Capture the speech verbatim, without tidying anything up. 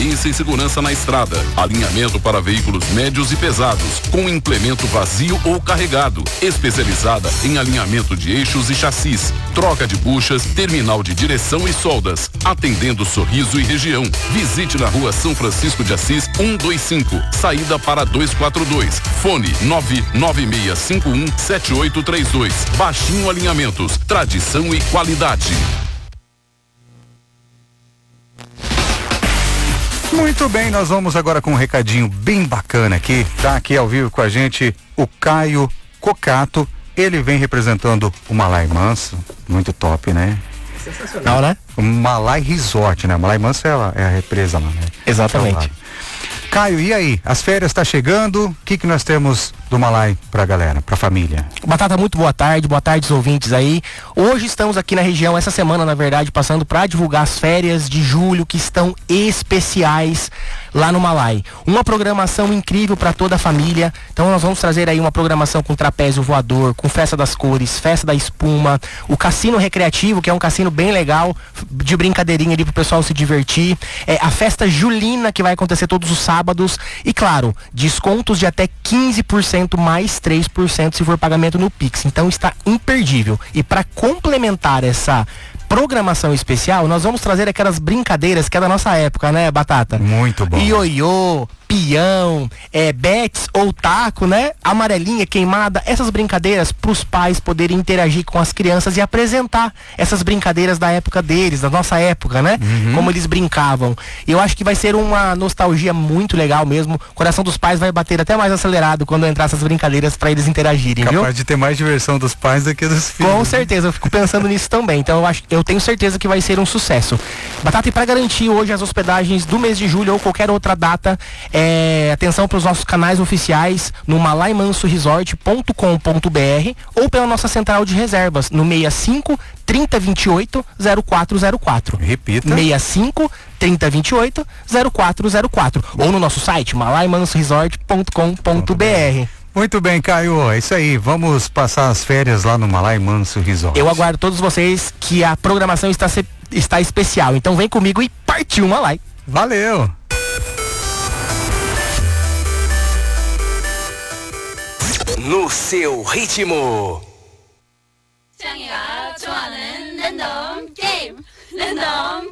experiência e segurança na estrada. Alinhamento para veículos médios e pesados, com implemento vazio ou carregado. Especializada em alinhamento de eixos e chassis. Troca de buchas, terminal de direção e soldas. Atendendo Sorriso e região. Visite na rua São Francisco de Assis, cento e vinte e cinco. Saída para duzentos e quarenta e dois. Fone nove nove seis cinco um sete oito três dois. Baixinho Alinhamentos. Tradição e qualidade. Muito bem, nós vamos agora com um recadinho bem bacana aqui. Tá aqui ao vivo com a gente o Caio Cocato. Ele vem representando o Malai Manso. Muito top, né? Sensacional, né? O Malai Resort, né? Malai Manso é a, é a represa lá, né? Exatamente. Caio, e aí? As férias estão chegando. O que que nós temos do Malai pra galera, pra família? Batata, muito boa tarde, boa tarde, os ouvintes aí. Hoje estamos aqui na região, essa semana, na verdade, passando para divulgar as férias de julho que estão especiais lá no Malai. Uma programação incrível para toda a família. Então nós vamos trazer aí uma programação com trapézio voador, com festa das cores, festa da espuma, o cassino recreativo, que é um cassino bem legal, de brincadeirinha ali pro pessoal se divertir. É, a festa julina, que vai acontecer todos os sábados. E claro, descontos de até quinze por cento mais três por cento se for pagamento no Pix. Então está imperdível. E para complementar essa programação especial, nós vamos trazer aquelas brincadeiras que é da nossa época, né, Batata? Muito bom. Ioiô, pião, é, bets ou taco, né? Amarelinha, queimada, essas brincadeiras para os pais poderem interagir com as crianças e apresentar essas brincadeiras da época deles, da nossa época, né? Uhum. Como eles brincavam. E eu acho que vai ser uma nostalgia muito legal mesmo. O coração dos pais vai bater até mais acelerado quando entrar essas brincadeiras para eles interagirem, Capaz viu? Capaz de ter mais diversão dos pais do que dos filhos. Com certeza, eu fico pensando nisso também. Então eu acho, eu tenho certeza que vai ser um sucesso. Batata, e para garantir hoje as hospedagens do mês de julho ou qualquer outra data, é, atenção para os nossos canais oficiais no malai manso resort ponto com ponto b r ou pela nossa central de reservas no seis cinco, trinta, vinte e oito, zero quatro zero quatro. Repita. seis cinco, trinta, vinte e oito, zero quatro zero quatro. Ou no nosso site malai manso resort ponto com ponto b r. Muito bem, Caio, é isso aí, vamos passar as férias lá no Malai Manso Resort. Eu aguardo todos vocês que a programação está, se, está especial, então vem comigo e partiu Malai. Valeu! No seu ritmo. 짱이가 좋아하는 랜덤 게임 랜덤